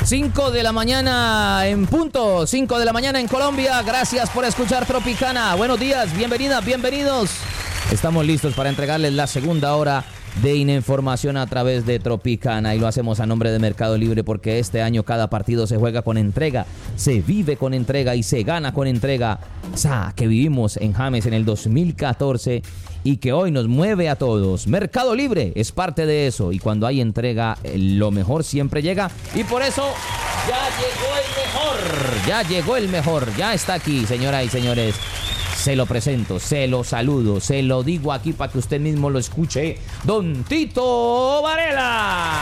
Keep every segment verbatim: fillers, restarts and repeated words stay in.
cinco de la mañana en punto, cinco de la mañana en Colombia. Gracias por escuchar Tropicana. Buenos días, bienvenidas, bienvenidos. Estamos listos para entregarles la segunda hora de información a través de Tropicana y lo hacemos a nombre de Mercado Libre porque este año cada partido se juega con entrega, se vive con entrega y se gana con entrega. Esa que vivimos en James en el dos mil catorce y que hoy nos mueve a todos. Mercado Libre es parte de eso y cuando hay entrega lo mejor siempre llega y por eso ya llegó el mejor, ya llegó el mejor, ya está aquí, señoras y señores. Se lo presento, se lo saludo, se lo digo aquí para que usted mismo lo escuche. Don Tito Varela.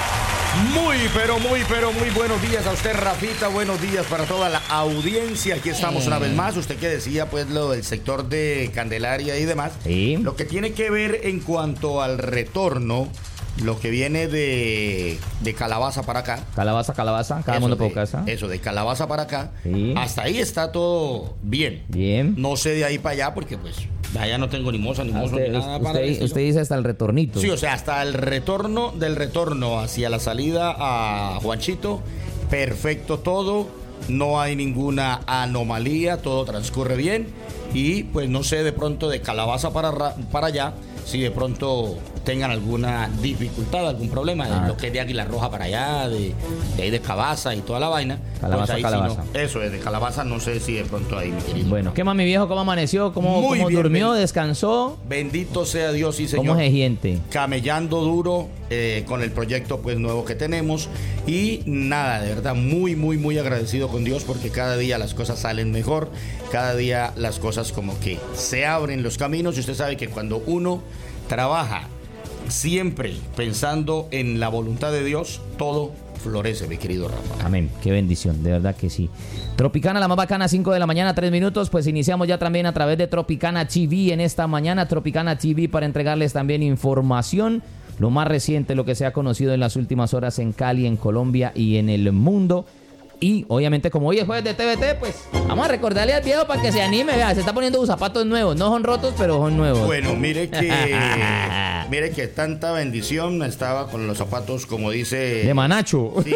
Muy, pero muy, pero muy buenos días a usted, Rafita. Buenos días para toda la audiencia. Aquí estamos una vez más. Usted que decía, pues, lo del sector de Candelaria y demás. Sí. Lo que tiene que ver en cuanto al retorno, lo que viene de, de Calabaza para acá. Calabaza, calabaza, cada mundo por casa. Eso, de Calabaza para acá. Sí. Hasta ahí está todo bien. Bien. No sé de ahí para allá porque, pues, allá no tengo ni moza, ni mozo, Usted, ni nada para usted, eso. usted dice hasta el retornito. Sí, o sea, hasta el retorno del retorno hacia la salida a Juanchito, perfecto todo, no hay ninguna anomalía, todo transcurre bien y pues no sé de pronto de Calabaza para, para allá, si de pronto tengan alguna dificultad, algún problema, Ah. de lo que es de Águila Roja para allá, de, de ahí de Cabaza y toda la vaina. Calabaza, pues ahí Calabaza. Sí no, eso es, de Calabaza no sé si de pronto ahí, mi querido. Bueno, ¿qué más, mi viejo? ¿Cómo amaneció? ¿Cómo, Muy cómo bien, durmió? bien. ¿Descansó? Bendito sea Dios y Señor. ¿Cómo es gente? Camellando duro eh, con el proyecto pues nuevo que tenemos y nada, de verdad muy muy muy agradecido con Dios porque cada día las cosas salen mejor, cada día las cosas como que se abren los caminos y usted sabe que cuando uno trabaja siempre pensando en la voluntad de Dios, todo florece, mi querido Rafa. Amén, qué bendición, de verdad que sí. Tropicana, la más bacana, cinco de la mañana, tres minutos, pues iniciamos ya también a través de Tropicana T V en esta mañana, Tropicana T V para entregarles también información, lo más reciente, lo que se ha conocido en las últimas horas en Cali, en Colombia y en el mundo. Y obviamente como hoy es jueves de T V T, pues vamos a recordarle al viejo para que se anime, vea, se está poniendo sus zapatos nuevos, no son rotos, pero son nuevos. Bueno, mire que mire que tanta bendición estaba con los zapatos, como dice De Manacho. Sí,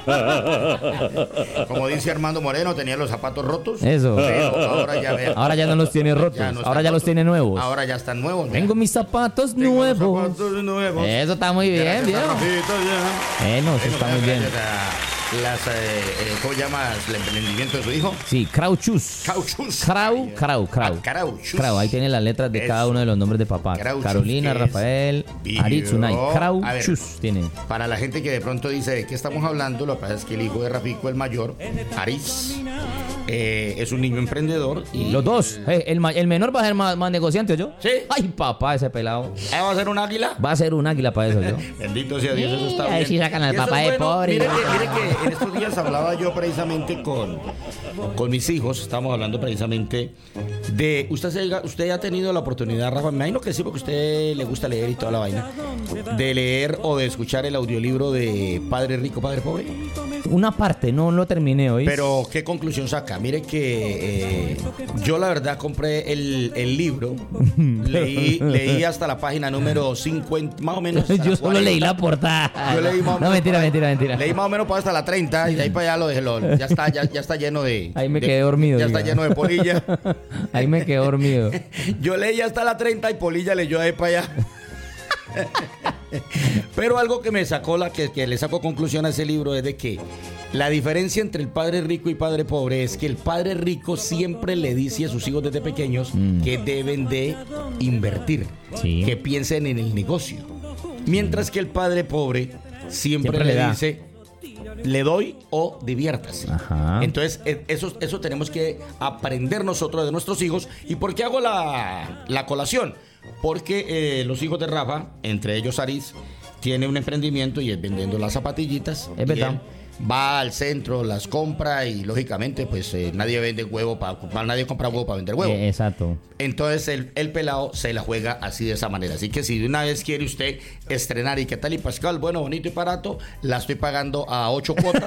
como dice Armando Moreno, tenía los zapatos rotos. Eso. Pero ahora ya vea. Ahora ya no los tiene rotos, Ya no ahora están ya los rotos. tiene nuevos. Ahora ya están nuevos. mira. Tengo mis zapatos Tengo los nuevos. zapatos nuevos. Eso está muy bien, Gracias, viejo. Rafito, ya. Bueno, eso está muy bien. Gracias a Las, eh, eh, ¿cómo llamas el emprendimiento de su hijo? Sí, Krauchus. Cauchus. Krau, Krau, Krau. Ah, Krauchus. Krau, ahí tienen las letras de Eso. cada uno de los nombres de papá. Krauchus, Carolina, ¿qué es? Rafael, Vio. Aritz, Unai. A ver. Krauchus tiene. Para la gente que de pronto dice de qué estamos hablando, lo que pasa es que el hijo de Rafico, el mayor, Aritz, eh, es un niño emprendedor. Y, Los dos. Eh, el, ma- el menor va a ser más, más negociante, ¿o yo? Sí. Ay, papá, ese pelado. ¿Ah, va a ser un águila? Va a ser un águila para eso, yo. Bendito sea Dios, eso está Sí, bien. ahí sí sacan al Y eso papá es de pobre. Mire que, mire que en estos días hablaba yo precisamente con, con mis hijos, estamos hablando precisamente de... Usted, se, usted ha tenido la oportunidad, Rafa, me imagino que sí, porque a usted le gusta leer y toda la vaina, de leer o de escuchar el audiolibro de Padre Rico, Padre Pobre. Una parte, no lo terminé hoy. Pero, ¿qué conclusión saca? Mire que eh, yo la verdad compré el, el libro, leí, leí hasta la página número cincuenta, más o menos. hasta Yo la solo leí la cuarenta. portada. Yo leí más o No, menos mentira, para- mentira, mentira. Leí más o menos para hasta la treinta y de ahí para allá lo dejé. Lo, ya, está, ya, ya está lleno de... Ahí me de- quedé dormido, Ya diga. está lleno de polilla. Ahí me quedé dormido. Yo leí hasta la treinta y polilla leyó de ahí para allá. Pero algo que me sacó, la que, que le sacó conclusión a ese libro es de que la diferencia entre el padre rico y padre pobre es que el padre rico siempre le dice a sus hijos desde pequeños Mm. que deben de invertir, Sí. que piensen en el negocio. Mientras que el padre pobre siempre, Siempre le, le da. dice, le doy o diviértase. Ajá. Entonces, eh, eso, eso tenemos que aprender nosotros de nuestros hijos. ¿Y por qué hago la, la colación? Porque eh, los hijos de Rafa, entre ellos Aritz, tiene un emprendimiento y es vendiendo las zapatillitas. Es Y verdad. él va al centro, las compra y lógicamente pues eh, nadie vende huevo para nadie compra huevo para vender huevo. Eh, exacto. Entonces el, el pelado se la juega así de esa manera. Así que si de una vez quiere usted estrenar y qué tal y Pascal, bueno, bonito y barato, la estoy pagando a ocho cuotas.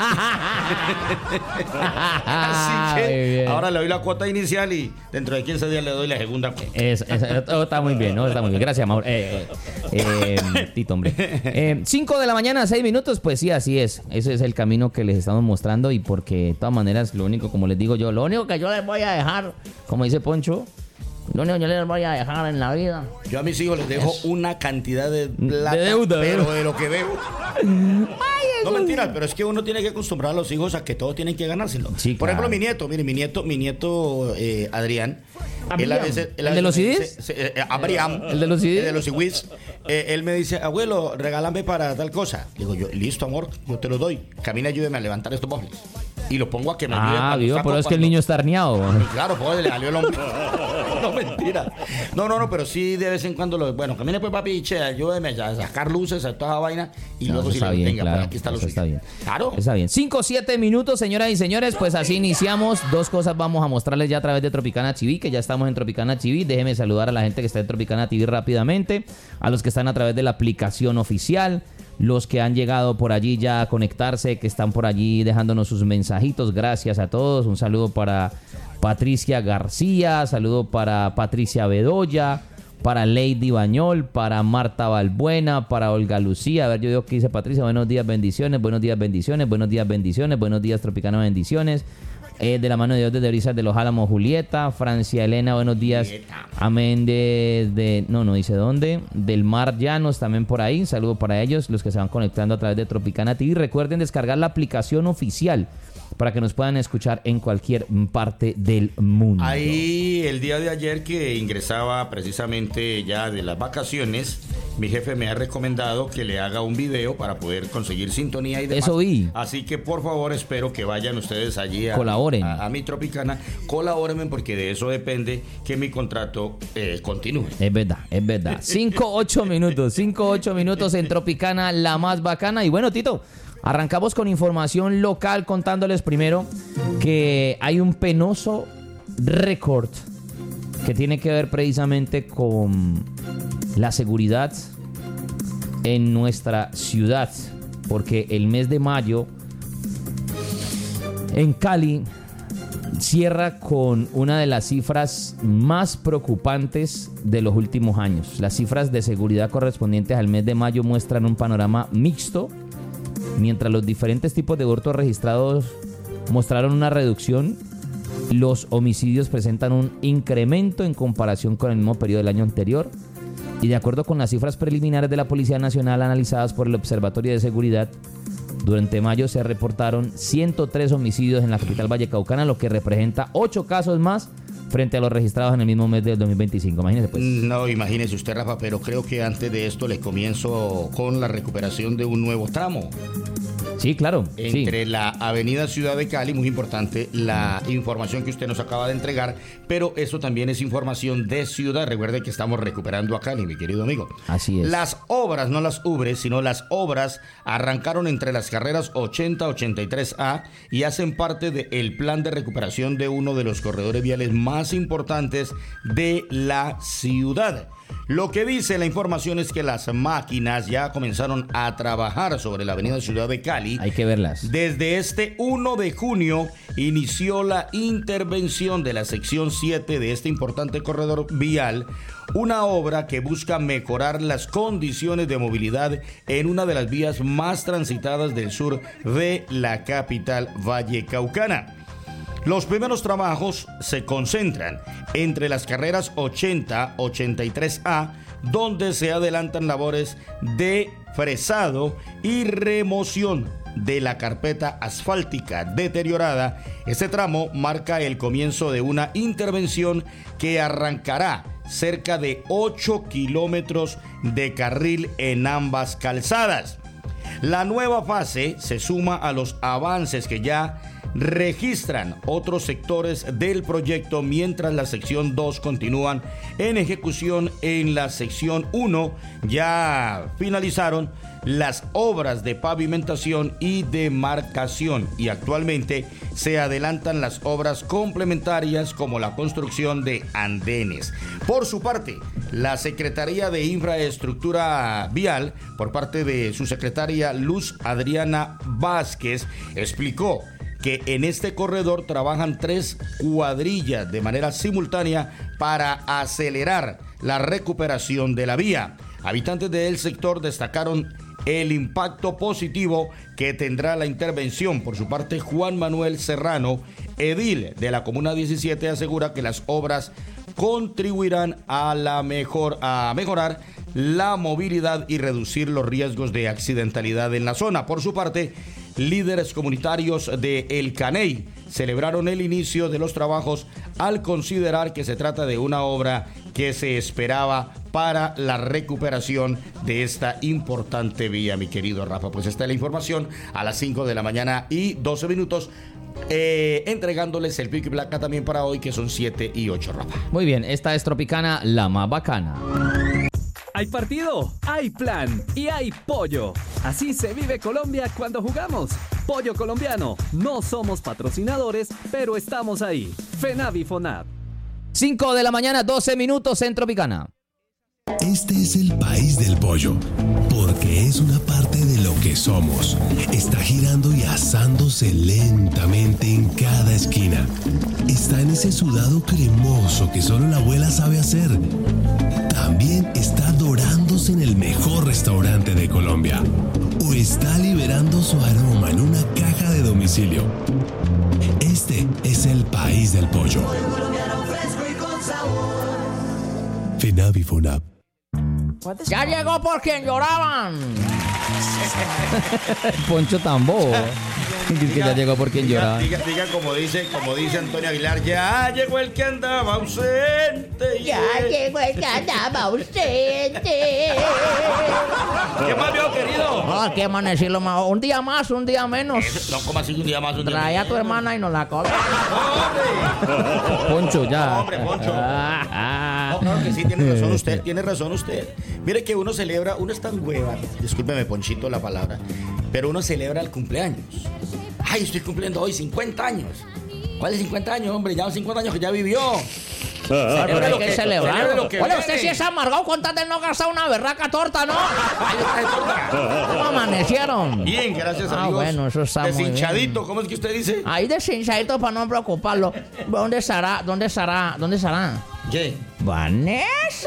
Así Muy que bien. ahora le doy la cuota inicial y dentro de quince días le doy la segunda cuota. Es, es- oh, está muy bien, ¿no? Está muy bien. Gracias, Mauro. Eh, eh, eh, Tito, hombre. Eh, cinco de la mañana, seis minutos, pues sí, así es. Ese es es el camino que les estamos mostrando y porque de todas maneras, lo único, como les digo yo, lo único que yo les voy a dejar, como dice Poncho, lo único que yo les voy a dejar en la vida. Yo a mis hijos les dejo es una cantidad de plata, de deuda, pero ¿verdad? de lo que debo. Ay, no mentiras, pero es que uno tiene que acostumbrar a los hijos a que todos tienen que ganárselo. Sí, Por claro. ejemplo, mi nieto, mire, mi nieto, mi nieto eh, Adrián. Él a veces, él a ¿El de los veces C me Ds? dice, eh, eh, Abraham, ¿El de los C Ds? El de los C Ds. Eh, él me dice, abuelo, regálame para tal cosa. Digo yo, listo, amor, yo te lo doy. Camina, ayúdeme a levantar estos muebles. Y lo pongo a que me ayude. Ah, cuando vio, saco, pero es que el cuando- niño está arneado. Claro, pues le salió el hombre. No, mentira. No, no, no, pero sí de vez en cuando lo. Bueno, camine pues, papi, che, ayúdeme a sacar luces a toda esa vaina. Y No, luego eso si está le bien, venga, claro, por aquí está lo eso suyo. está bien. Claro. Está bien. cinco, siete minutos, señoras y señores. Pues así iniciamos. Dos cosas vamos a mostrarles ya a través de Tropicana T V, que ya estamos en Tropicana T V. Déjeme saludar a la gente que está en Tropicana T V rápidamente. A los que están a través de la aplicación oficial. Los que han llegado por allí ya a conectarse, que están por allí dejándonos sus mensajitos. Gracias a todos. Un saludo para Patricia García. Saludo para Patricia Bedoya. Para Lady Bañol, para Marta Balbuena, para Olga Lucía. A ver, yo digo que dice Patricia. Buenos días, bendiciones, buenos días, bendiciones, buenos días, bendiciones, buenos días, Tropicana, bendiciones. Eh, de la mano de Dios desde Brisas de los Álamos, Julieta. Francia Elena, buenos días. Julieta. Amén de, de... No, no dice dónde. Del Mar Llanos también por ahí. Saludo para ellos, los que se van conectando a través de Tropicana T V. Recuerden descargar la aplicación oficial para que nos puedan escuchar en cualquier parte del mundo. Ahí el día de ayer que ingresaba precisamente ya de las vacaciones, mi jefe me ha recomendado que le haga un video para poder conseguir sintonía y demás. Eso vi. Así que por favor espero que vayan ustedes allí a, Colaboren. a, a mi Tropicana. Colabórenme porque de eso depende que mi contrato eh, continúe. Es verdad, es verdad. cinco, ocho minutos, cinco, ocho minutos en Tropicana, la más bacana. Y bueno, Tito, arrancamos con información local contándoles primero que hay un penoso récord que tiene que ver precisamente con la seguridad en nuestra ciudad. Porque el mes de mayo en Cali cierra con una de las cifras más preocupantes de los últimos años. Las cifras de seguridad correspondientes al mes de mayo muestran un panorama mixto, mientras los diferentes tipos de hurtos registrados mostraron una reducción. Los homicidios presentan un incremento en comparación con el mismo periodo del año anterior. Y de acuerdo con las cifras preliminares de la Policía Nacional analizadas por el Observatorio de Seguridad, durante mayo se reportaron ciento tres homicidios en la capital vallecaucana, lo que representa ocho casos más frente a los registrados en el mismo mes del dos mil veinticinco. Imagínese pues. No, imagínese usted, Rafa, pero creo que antes de esto le comienzo con la recuperación de un nuevo tramo. Sí, claro. Entre sí. la avenida Ciudad de Cali, muy importante la información que usted nos acaba de entregar, pero eso también es información de ciudad. Recuerde que estamos recuperando a Cali, mi querido amigo. Así es. Las obras, no las ubres, sino las obras arrancaron entre las carreras ochenta, ochenta y tres A y hacen parte del plan de recuperación de uno de los corredores viales más importantes de la ciudad. Lo que dice la información es que las máquinas ya comenzaron a trabajar sobre la avenida Ciudad de Cali. Hay que verlas. Desde este uno de junio inició la intervención de la sección siete de este importante corredor vial, una obra que busca mejorar las condiciones de movilidad en una de las vías más transitadas del sur de la capital vallecaucana. Los primeros trabajos se concentran entre las carreras ochenta, ochenta y tres A, donde se adelantan labores de fresado y remoción de la carpeta asfáltica deteriorada. Este tramo marca el comienzo de una intervención que arrancará cerca de ocho kilómetros de carril en ambas calzadas. La nueva fase se suma a los avances que ya registran otros sectores del proyecto, mientras la sección dos continúan en ejecución. En la sección uno ya finalizaron las obras de pavimentación y demarcación y actualmente se adelantan las obras complementarias como la construcción de andenes. Por su parte, la Secretaría de Infraestructura Vial, por parte de su secretaria Luz Adriana Vázquez, explicó que en este corredor trabajan tres cuadrillas de manera simultánea para acelerar la recuperación de la vía. Habitantes del sector destacaron el impacto positivo que tendrá la intervención. Por su parte, Juan Manuel Serrano, edil de la Comuna diecisiete, asegura que las obras contribuirán a, la mejor, a mejorar la movilidad y reducir los riesgos de accidentalidad en la zona. Por su parte, líderes comunitarios de El Caney celebraron el inicio de los trabajos al considerar que se trata de una obra que se esperaba para la recuperación de esta importante vía, mi querido Rafa. Pues esta es la información a las cinco de la mañana y doce minutos. Eh, entregándoles el pico y placa también para hoy, que son siete y ocho, Rafa. Muy bien, esta es Tropicana, la más bacana. Hay partido, hay plan y hay pollo. Así se vive Colombia cuando jugamos. Pollo colombiano. No somos patrocinadores, pero estamos ahí. FENAV y FONAV. cinco de la mañana, doce minutos en Tropicana. Este es el país del pollo, porque es una parte de lo que somos. Está girando y asándose lentamente en cada esquina. Está en ese sudado cremoso que solo la abuela sabe hacer. También está dorándose en el mejor restaurante de Colombia. O está liberando su aroma en una caja de domicilio. Este es el país del pollo. FENAV y FONAV. Ya llegó por quien lloraban. Poncho Tambo. Dice que ya llegó por quien diga, lloraban. Diga, diga como dice, como dice Antonio Aguilar, ya llegó el que andaba ausente. Ya llegó el que andaba ausente. ¿Qué más, viejo querido? No, hay que amanecirlo más. Un día más, un día menos. Eso, no, como así un día más, un día Trae a menos. tu hermana y nos la come. Poncho, ya. No, hombre, Poncho. Ah, ah. No, claro que sí, tiene razón usted, tiene razón usted. Mire que uno celebra, uno es tan hueva, discúlpeme, Ponchito, la palabra, pero uno celebra el cumpleaños. Ay, estoy cumpliendo hoy cincuenta años. ¿Cuáles cincuenta años, hombre? Ya son cincuenta años que ya vivió. Pero hay lo que que- celebrar. celebre lo que Oye, viene. usted sí es amargado con tal de no gastar una berraca torta, ¿no? Ay, yo traje torta. ¿Cómo amanecieron? Bien, gracias Ah, a Dios. bueno, eso está muy bien. Deshinchadito, ¿cómo es que usted dice? Ahí deshinchadito para no preocuparlo. ¿Dónde estará? ¿Dónde estará? ¿Dónde estará? ¿Qué? Vanessa.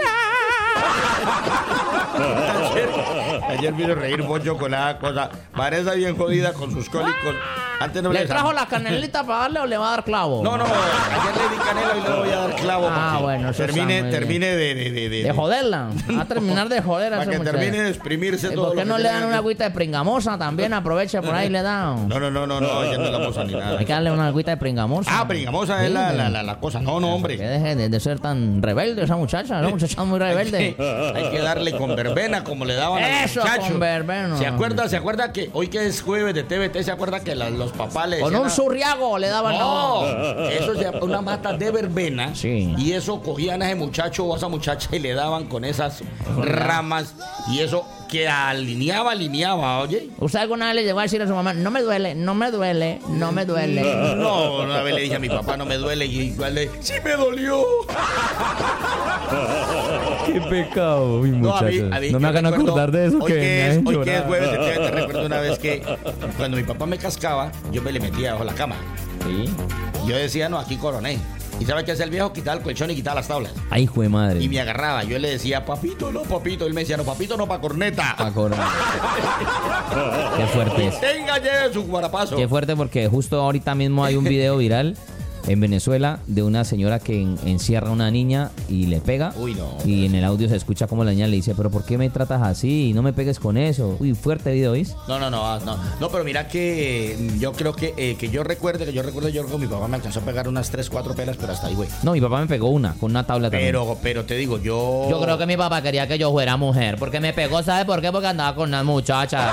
Ayer, ayer vino a reír Poncho con la cosa. Vanessa bien jodida con sus cólicos. Antes no ¿Le trajo la canelita para darle o le va a dar clavo? No, no, ayer le di canela y le voy a dar clavo. Ah, para que bueno, eso termine, está muy termine de, de, de, de, De joderla. Va a terminar de joder a para ese que muchacho. termine de exprimirse ¿Y todo. ¿Por qué lo no que le tiene dan una que- agüita de pringamosa también? Aproveche por ahí le dan. No, no, no, no, no, ayer no la moza ni nada. Hay que darle una agüita de pringamosa. Ah, pringamosa es Sí, la, de- la, la, la cosa. No, no, hombre. Que deje de, de ser tan rebelde esa muchacha. Esa muchacha es muy rebelde. Hay que darle con verbena como le daban a los Eso, muchachos. con verbena. ¿Se acuerda, se acuerda que hoy que es jueves de T V T, se acuerda que la- los papás le Con decían un a- surriago le daban No, la... eso se llama una mata de verbena. Sí. Y eso cogían a ese muchacho o a esa muchacha y le daban con esas ramas. Y eso que alineaba, alineaba, oye. ¿Usted alguna vez le llegó a decir a su mamá, no me duele, no me duele, no me duele? No, una vez le dije a mi papá, no me duele. Y igual le sí me dolió. Qué pecado, mi No, a mí- muchachos. a mí No me yo hagan recuerdo, acordar de eso hoy que, que me es, hacen hoy que es llorar. jueves de T V T, recuerdo una vez que cuando mi papá me cascaba, yo me le metía bajo la cama. Sí. Yo decía, no, aquí coroné. ¿Y sabe qué hacía el viejo? Quitaba el colchón y quitaba las tablas. Ay, hijo de madre. Y me agarraba. Yo le decía, papito, no, papito. Él me decía, no, papito, no, pa' corneta. Pa' coronar. Qué fuerte es. Tenga, lleve su guarapazo. Qué fuerte, porque justo ahorita mismo hay un video viral en Venezuela de una señora que en- encierra a una niña y le pega. Uy, no. Y en el audio se escucha como la niña le dice, pero ¿por qué me tratas así? No me pegues con eso. Uy, fuerte video, ¿oís? No, no, no, no. No, pero mira que mm, yo creo que, eh, que yo recuerde, que yo recuerdo, yo con mi papá me alcanzó a pegar unas tres, cuatro pelas, pero hasta ahí, güey. No, mi papá me pegó una, con una tabla también. Pero, pero te digo, yo... Yo creo que mi papá quería que yo fuera mujer, porque me pegó, ¿sabe por qué? Porque andaba con una muchacha.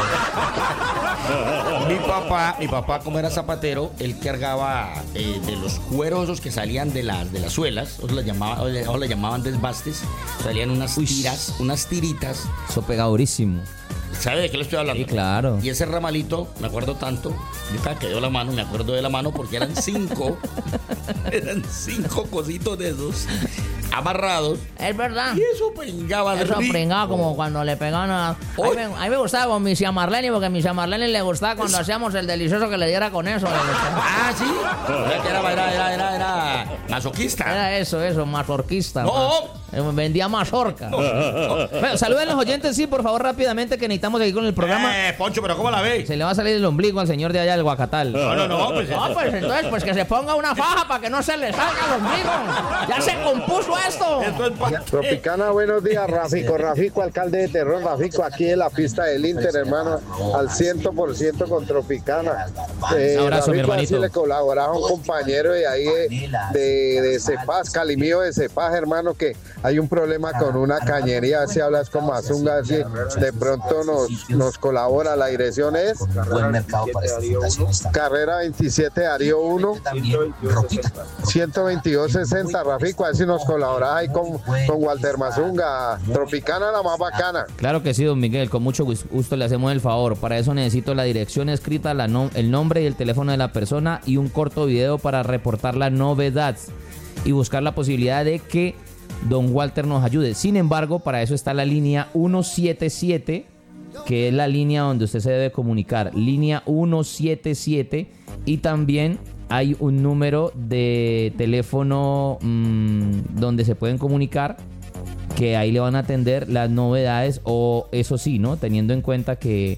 Mi papá, mi papá como era zapatero, él cargaba eh, de los cueros esos que salían de las de las suelas, o le llamaban, o le, o le llamaban desbastes, salían unas Uy. tiras, unas tiritas. Eso pega durísimo. ¿Sabe de qué le estoy hablando? Sí, claro. Y ese ramalito, me acuerdo tanto, yo cada que dio la mano, me acuerdo de la mano porque eran cinco, eran cinco cositos de esos. amarrados. Es verdad. Y eso pringaba de Eso rico. pringaba como cuando le pegaban a... A mí, Oy. me, a mí me gustaba con mi tía Marlene, porque a mi tía Marlene le gustaba cuando hacíamos el delicioso que le diera con eso. le gustaba. Ah, sí. Era, era, era, era, era, era masoquista. Era eso, eso, mazorquista. No. ma- eh, Vendía mazorca. Bueno, saluden a los oyentes, sí, por favor, rápidamente, que necesitamos seguir con el programa. Eh, Poncho, pero ¿cómo la ves? Se le va a salir el ombligo al señor de allá del Guacatal. No, no, no, pues, No, pues entonces, pues que se ponga una faja para que no se le salga el ombligo. Ya se compuso esto. esto es pa- Tropicana, buenos días, Rafico, Rafico, alcalde de Terrón, Rafico, aquí en la pista del Inter, hermano, al cien por ciento con Tropicana. Eh, Un abrazo, mi Rafico, hermanito. así le colaboraba a un compañero de ahí de, de, de Cepaz, Calimío de Cepaz, hermano, que hay un problema con una cañería, a ver si hablas con Mazunga, a ver si de pronto nos, nos colabora. La dirección es Buen mercado para esta fundación está. Carrera veintisiete, Darío uno, También ropita. ciento veintidós sesenta, Rafico, a ver si nos colaboras ahí con, con Walter Mazunga. Tropicana, la más bacana. Claro que sí, don Miguel, con mucho gus- gusto le hacemos el favor. Para eso necesito la dirección escrita, la nom- el nombre y el teléfono de la persona y un corto video para reportar la novedad y buscar la posibilidad de que don Walter nos ayude. Sin embargo, para eso está la línea ciento setenta y siete, que es la línea donde usted se debe comunicar. Línea ciento setenta y siete, y también hay un número de teléfono mmm, donde se pueden comunicar, que ahí le van a atender las novedades, o eso sí, ¿no? Teniendo en cuenta que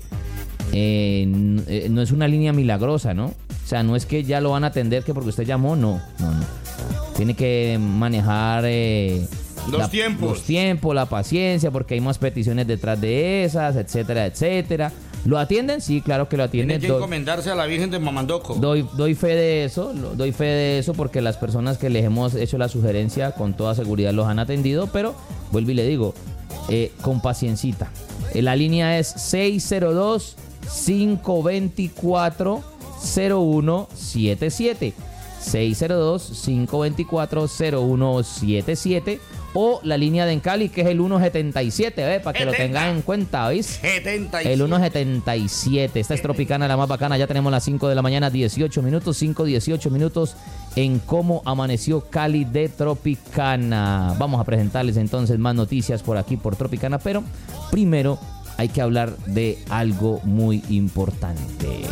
eh, n- eh, no es una línea milagrosa, ¿no? O sea, no es que ya lo van a atender que porque usted llamó, no, no, no. Tiene que manejar eh, Los la- tiempos. los tiempos, la paciencia, porque hay más peticiones detrás de esas, etcétera, etcétera. ¿Lo atienden? Sí, claro que lo Tiene atienden. que Doy- encomendarse a la Virgen de Mamandoco. Doy, doy fe de eso, lo- doy fe de eso porque las personas que les hemos hecho la sugerencia con toda seguridad los han atendido, pero vuelvo y le digo, eh, con paciencita. Eh, la línea es seis cero dos, cinco dos cuatro, cero uno siete siete. seis cero dos, cinco dos cuatro, cero uno siete siete, o la línea de Encali, que es el ciento setenta y siete, ¿ves? Para que lo setenta. tengan en cuenta, ¿veis? setenta y siete. El ciento setenta y siete. Esta es Tropicana, la más bacana. Ya tenemos las cinco de la mañana, dieciocho minutos. cinco, dieciocho minutos en cómo amaneció Cali de Tropicana. Vamos a presentarles entonces más noticias por aquí, por Tropicana. Pero primero hay que hablar de algo muy importante.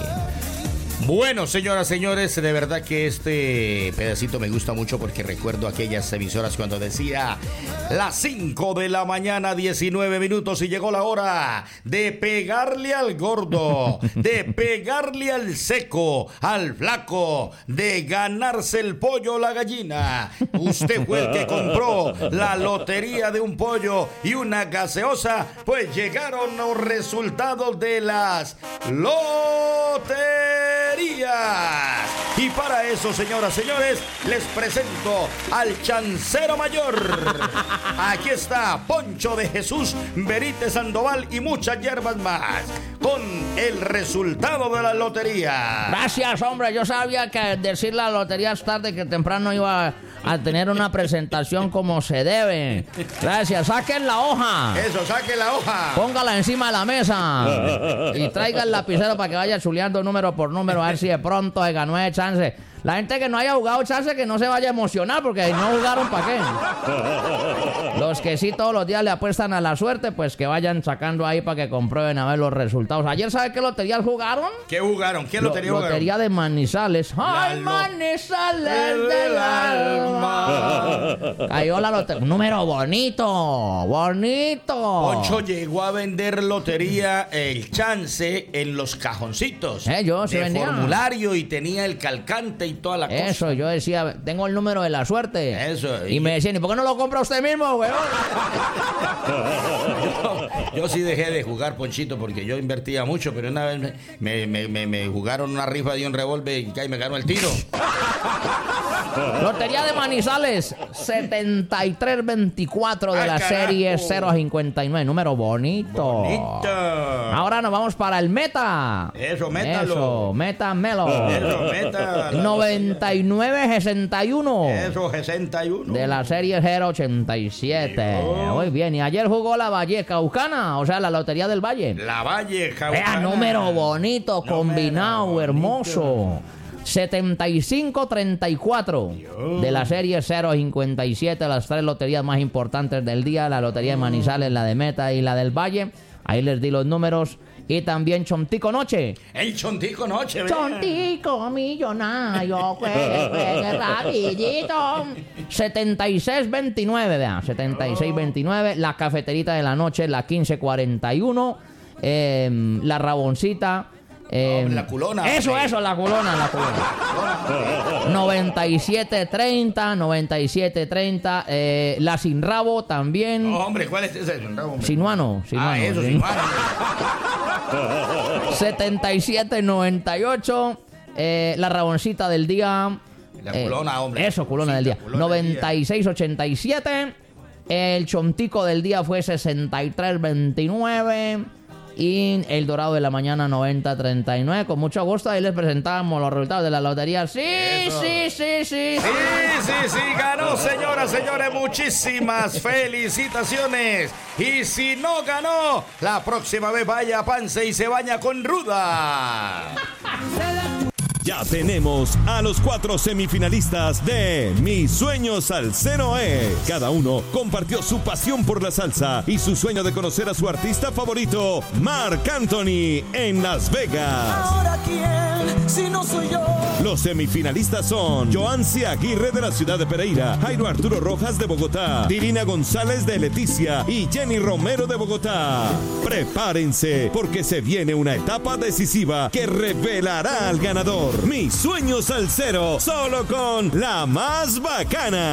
Bueno, señoras, señores, de verdad que este pedacito me gusta mucho porque recuerdo aquellas emisoras cuando decía las cinco de la mañana, diecinueve minutos, y llegó la hora de pegarle al gordo, de pegarle al seco, al flaco, de ganarse el pollo o la gallina. Usted fue el que compró la lotería de un pollo y una gaseosa, pues llegaron los resultados de las loterías. Y para eso, señoras, señores, les presento al chancero mayor. Aquí está Poncho de Jesús Benítez Sandoval y muchas hierbas más, con el resultado de la lotería. Gracias, hombre. Yo sabía que decir la lotería es tarde que temprano iba a tener una presentación como se debe. Gracias. Saquen la hoja. Eso, saque la hoja. Póngala encima de la mesa y traiga el lapicero para que vaya chuleando número por número a ver si de pronto se ganó el chance. La gente que no haya jugado chance que no se vaya a emocionar porque si no jugaron, ¿para qué? Los que sí todos los días le apuestan a la suerte, pues que vayan sacando ahí para que comprueben a ver los resultados. Ayer, ¿sabe qué loterías jugaron? ¿Qué jugaron? ¿Qué Lo- lotería jugaron? Lotería de Manizales. ¡Ay, lo- Manizales del alma! Cayó la lotería. Un número bonito, bonito. Poncho llegó a vender lotería, el chance, en los cajoncitos. Eh, yo sí de vendía. formulario, y tenía el calcante y toda la cosa. Eso, yo decía, tengo el número de la suerte. Eso, Y, y- me decían, ¿y por qué no lo compra usted mismo, weón? Yo, yo sí dejé de jugar, Ponchito, porque yo invertía mucho, pero una vez me, me, me- me- me jugaron una rifa de un revólver y ahí me ganó el tiro. Lotería de Manizales, setenta y tres veinticuatro de ¡Ay, la carajo! serie cero a cincuenta y nueve. Número bonito. Bonito. Ahora nos vamos para el meta. Eso, métalo. Eso, métamelo. Eso, meta. noventa y nueve sesenta y uno. Eso, sesenta y uno. De la serie cero ochenta y siete. Yo. Muy bien. Y ayer jugó la Valle Caucana, o sea, la Lotería del Valle. La Valle, Vea, Caucana. número bonito, Número combinado, bonito. hermoso. setenta y cinco treinta y cuatro de la serie cero cincuenta y siete, las tres loterías más importantes del día, la lotería de Manizales, la de Meta y la del Valle. Ahí les di los números. Y también Chontico Noche. El Chontico Noche, ¿verdad? Chontico millonario, juegue, juegue rapidito. setenta y seis veintinueve, vean, setenta y seis veintinueve. La Cafeterita de la Noche, la quince cuarenta y uno. Eh, la Raboncita. Eh, no, la culona. Eso, hombre. eso, la culona, la culona. noventa y siete treinta, noventa y siete treinta. Eh, la Sin Rabo también. No, hombre, ¿cuál es ese? Sin Rabo, hombre. Sinuano, Sinuano. Ah, eso, Sin- Sinuano. setenta y siete noventa y ocho. Eh, la Raboncita del día. La eh, culona, hombre. Eso, culona Sí, del la día. culona noventa y seis ochenta y siete. El Chontico del día fue sesenta y tres veintinueve. Y el Dorado de la Mañana noventa treinta y nueve. Con mucho gusto ahí les presentamos los resultados de la lotería. Sí, Eso. sí, sí, sí, Sí, sí, sí, ganó, señoras, señores, muchísimas felicitaciones. Y si no ganó, la próxima vez vaya a Pance y se baña con ruda. Ya tenemos a los cuatro semifinalistas de Mi Sueño Salsero es. Cada uno compartió su pasión por la salsa y su sueño de conocer a su artista favorito, Marc Anthony, en Las Vegas. ¿Ahora quién? Si no soy yo. Los semifinalistas son Joancy Aguirre de la ciudad de Pereira, Jairo Arturo Rojas de Bogotá, Dirina González de Leticia y Jenny Romero de Bogotá. Prepárense porque se viene una etapa decisiva que revelará al ganador. Mi Sueño Salsero, solo con la más bacana.